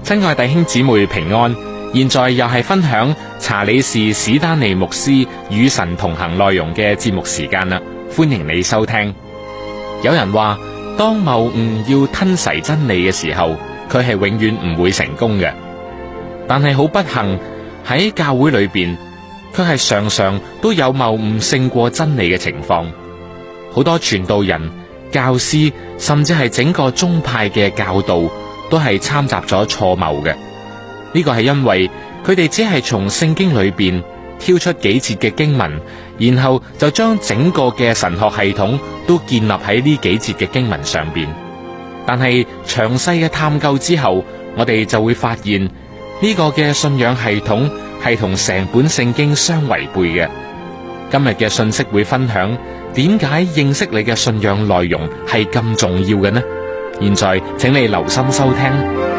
親愛弟兄姊妹平安，現在又係分享查理士史丹尼牧師與神同行內容嘅節目時間啦，歡迎你收聽。有人話，當謬誤要吞噬真理嘅時候，佢係永遠唔會成功嘅。但係好不幸喺教會裏邊，卻係常常都有謬誤勝過真理嘅情況。好多傳道人、教師，甚至係整個宗派嘅教導，都係摻雜咗錯謬嘅。呢個係因為佢哋只係從聖經裏邊挑出幾節嘅經文，然後就將整個嘅神學系統都建立喺呢幾節嘅經文上邊。但係詳細嘅探究之後，我哋就會發現呢個嘅信仰系統係同成本聖經相違背嘅。今日嘅信息會分享點解認識你嘅信仰內容係咁重要嘅呢？現在請你留心收聽。